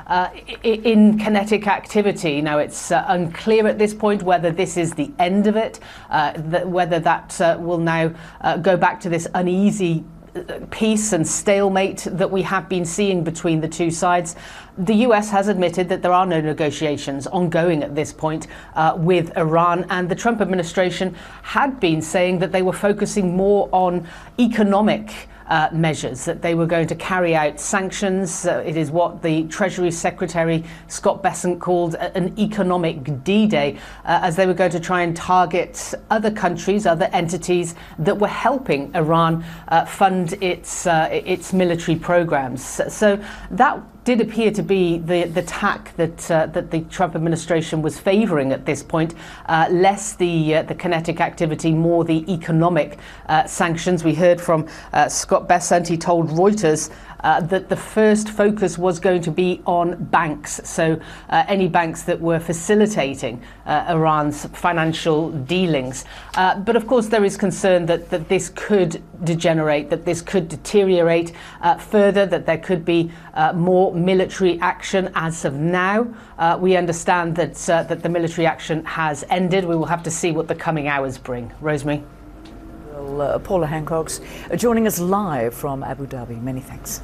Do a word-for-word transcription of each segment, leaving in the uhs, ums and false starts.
uh, in kinetic activity. Now, it's uh, unclear at this point whether this is the end of it, uh, th- whether that uh, will now uh, go back to this uneasy peace and stalemate that we have been seeing between the two sides. The U S has admitted that there are no negotiations ongoing at this point uh, with Iran, and the Trump administration had been saying that they were focusing more on economic Uh, measures, that they were going to carry out sanctions. Uh, it is what the Treasury Secretary Scott Bessent called a, an economic D-Day, uh, as they were going to try and target other countries, other entities that were helping Iran uh, fund its uh, its military programs. So that did appear to be the, the tack that uh, that the Trump administration was favouring at this point, uh, less the uh, the kinetic activity, more the economic uh, sanctions. We heard from uh, Scott Bessent. He told Reuters uh, that the first focus was going to be on banks, so uh, any banks that were facilitating uh, Iran's financial dealings. Uh, but of course there is concern that, that this could degenerate, that this could deteriorate uh, further, that there could be uh, more military action. As of now, uh, we understand that uh, that the military action has ended. We will have to see what the coming hours bring. Rosemary. Well, uh, Paula Hancock's uh, joining us live from Abu Dhabi. Many thanks.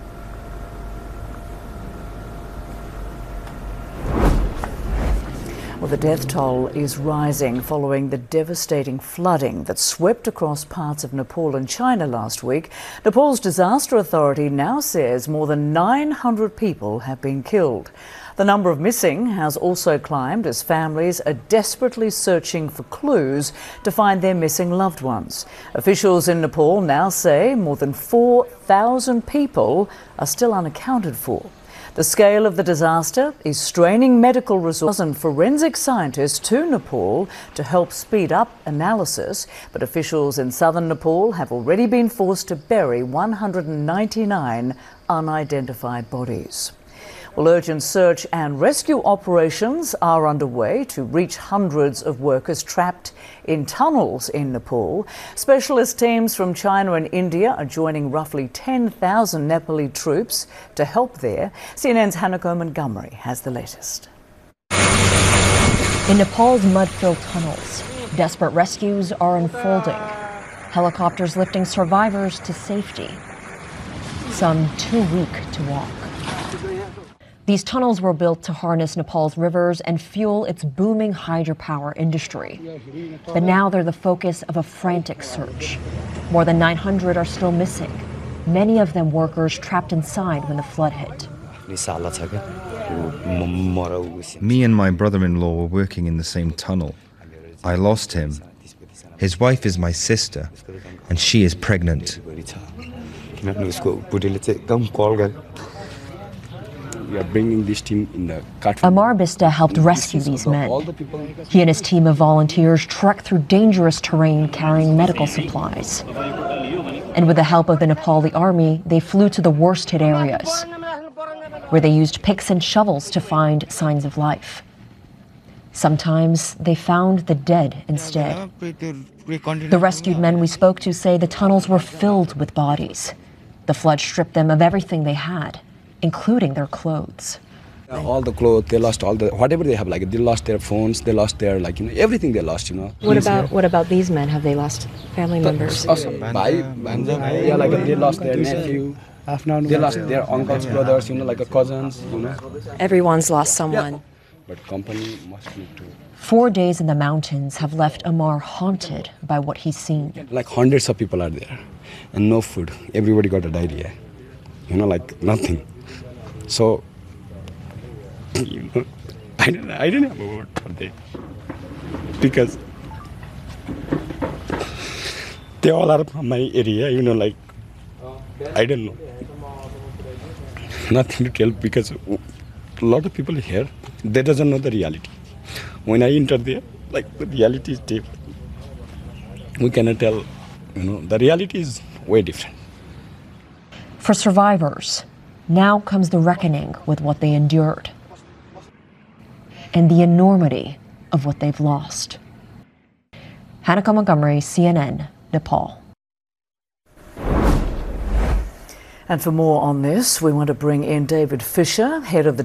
Well, the death toll is rising following the devastating flooding that swept across parts of Nepal and China last week. Nepal's disaster authority now says more than nine hundred people have been killed. The number of missing has also climbed as families are desperately searching for clues to find their missing loved ones. Officials in Nepal now say more than four thousand people are still unaccounted for. The scale of the disaster is straining medical resources and forensic scientists to Nepal to help speed up analysis, but officials in southern Nepal have already been forced to bury one hundred ninety-nine unidentified bodies. Well, urgent search and rescue operations are underway to reach hundreds of workers trapped in tunnels in Nepal. Specialist teams from China and India are joining roughly ten thousand Nepali troops to help there. C N N's Hanako Montgomery has the latest. In Nepal's mud-filled tunnels, desperate rescues are unfolding. Helicopters lifting survivors to safety, some too weak to walk. These tunnels were built to harness Nepal's rivers and fuel its booming hydropower industry. But now they're the focus of a frantic search. More than nine hundred are still missing, many of them workers trapped inside when the flood hit. Me and my brother-in-law were working in the same tunnel. I lost him. His wife is my sister, and she is pregnant. We are bringing this team in the Amar Bista helped rescue these men. He and his team of volunteers trekked through dangerous terrain carrying medical supplies. And with the help of the Nepali army, they flew to the worst hit areas, where they used picks and shovels to find signs of life. Sometimes they found the dead instead. The rescued men we spoke to say the tunnels were filled with bodies. The flood stripped them of everything they had, including their clothes. All the clothes, they lost all the, whatever they have, like they lost their phones, they lost their, like, you know, everything they lost, you know. What about, what about these men? Have they lost family members? Also, by, yeah, like they lost their nephew, they lost their uncles, brothers, you know, like a cousins, you know. Everyone's lost someone. Yeah. But company must need to. Four days in the mountains have left Amar haunted by what he's seen. Like hundreds of people are there and no food. Everybody got a diarrhea, you know, like nothing. So, you know, I don't, I don't have a word for that, because they all are from my area, you know, like, I don't know, nothing to tell, because a lot of people here, they doesn't know the reality. When I enter there, like, the reality is different. We cannot tell, you know, the reality is way different. For survivors, now comes the reckoning with what they endured and the enormity of what they've lost. Hanako Montgomery, C N N, Nepal. And for more on this, we want to bring in David Fisher, head of the